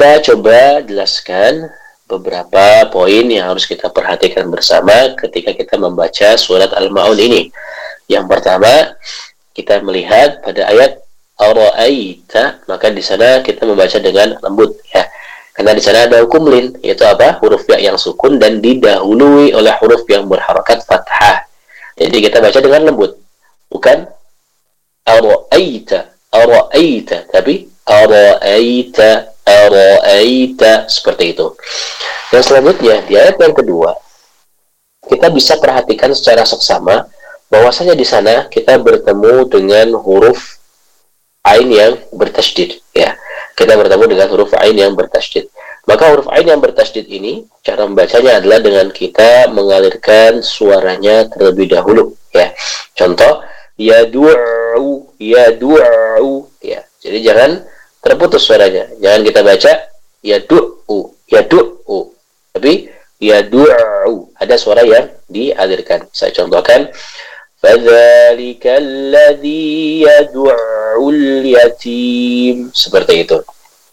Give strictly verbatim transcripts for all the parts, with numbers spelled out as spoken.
kita coba jelaskan beberapa poin yang harus kita perhatikan bersama ketika kita membaca surat Al-Ma'un ini. Yang pertama, kita melihat pada ayat ara'aita, maka di sana kita membaca dengan lembut ya. Karena di sana ada hukum lin, yaitu apa? Huruf ya yang sukun dan didahului oleh huruf yang berharakat fathah. Jadi kita baca dengan lembut. Bukan ara'aita, ara'aita, tapi ara'aita, ara'aita, seperti itu. Yang selanjutnya, di ayat yang kedua, kita bisa perhatikan secara seksama bahwasanya di sana kita bertemu dengan huruf ain yang bertasydid ya. Kita bertemu dengan huruf ain yang bertasydid. Maka huruf ain yang bertasydid ini cara membacanya adalah dengan kita mengalirkan suaranya terlebih dahulu ya. Contoh yadu'u, yadu'u ya. Jadi jangan terputus suaranya. Jangan kita baca yadu'u, yadu'u. Tapi yadu'u, ada suara yang dialirkan. Saya contohkan فَذَلِكَ الَّذِي يَدُعُّ الْيَتِيمِ, seperti itu.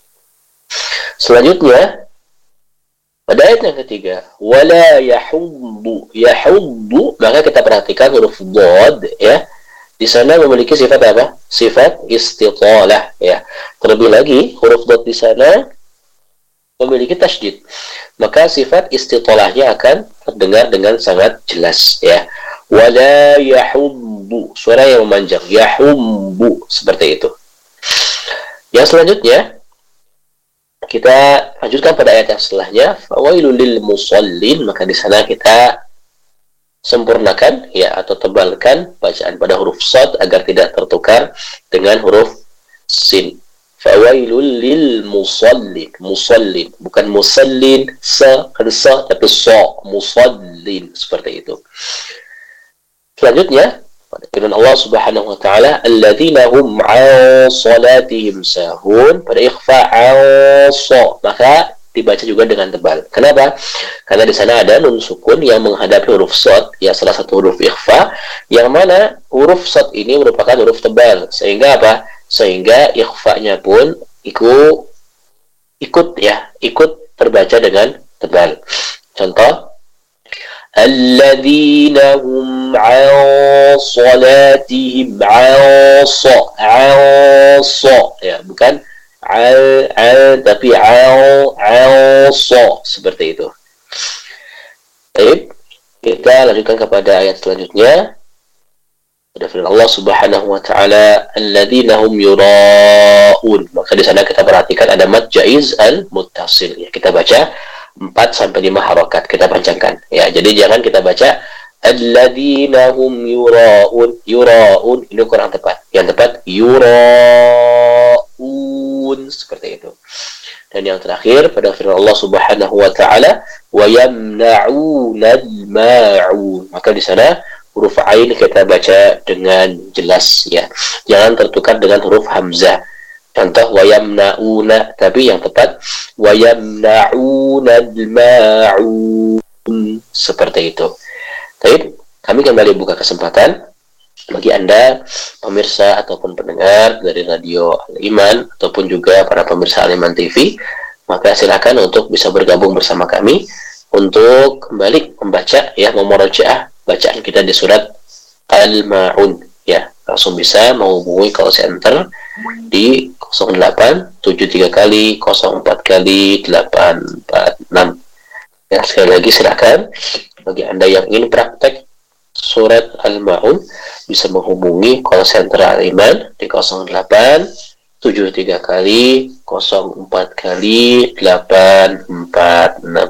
Selanjutnya pada ayat yang ketiga, وَلَا يَحُضُّ, يَحُضُّ, maka kita perhatikan huruf dhad ya. Di sana memiliki sifat apa? Sifat istitalah ya. Terlebih lagi huruf dhad di sana memiliki tasydid. Maka sifat istitalahnya akan terdengar dengan sangat jelas ya. Wala yahubbu, suara yang memanjang, yahubbu, seperti itu. Yang selanjutnya kita lanjutkan pada ayat yang setelahnya, fawailul lil musallin, maka di sana kita sempurnakan ya atau tebalkan bacaan pada huruf shad agar tidak tertukar dengan huruf sin. Fawailul lil musallin, musallin, bukan musallin sa, kan sa tapi sa, musallin, seperti itu. Selanjutnya pada firman Allah Subhanahu wa taala, alladzina hum 'an salatihim sahun, pada ikhfa 'an sa, maka dibaca juga dengan tebal. Kenapa? Karena di sana ada nun sukun yang menghadapi huruf shad, ya salah satu huruf ikhfa, yang mana huruf shad ini merupakan huruf tebal. Sehingga apa? Sehingga ikhfa-nya pun ikut ikut ya, ikut terbaca dengan tebal. Contoh alladzina hum 'an salatihim 'an sa, 'an sa ya, bukan 'an 'an tapi 'an 'an sa, seperti itu. Baik, kita lanjutkan kepada ayat selanjutnya. Ada firman Allah Subhanahu wa taala, alladzina hum yura'un, maka di sana kita perhatikan ada mad jaiz al muttasil ya. Kita baca empat sampai lima harokat, kita panjangkan ya. Jadi jangan kita baca alladzina hum yura'un, yura'un, ini kurang tepat. Yang tepat yura'un, seperti itu. Dan yang terakhir pada firman Allah Subhanahu wa taala, wa yamna'unal ma'un, maka di sana huruf ain kita baca dengan jelas ya. Jangan tertukar dengan huruf hamzah. Contoh wayamnauna, tapi yang tepat wayamnaunal ma'un, seperti itu. Baik, kami kembali buka kesempatan bagi Anda pemirsa ataupun pendengar dari Radio Al-Iman ataupun juga para pemirsa Al-Iman T V, maka silakan untuk bisa bergabung bersama kami untuk kembali membaca ya, memurajaah bacaan kita di surat Al-Ma'un ya. Langsung bisa menghubungi call center di nol delapan tujuh tiga kali nol empat kali delapan empat enam. Ya, sekali lagi silakan bagi Anda yang ingin praktek surat Al-Ma'un bisa menghubungi call center Al-Iman di nol delapan tujuh tiga kali nol empat kali delapan empat enam.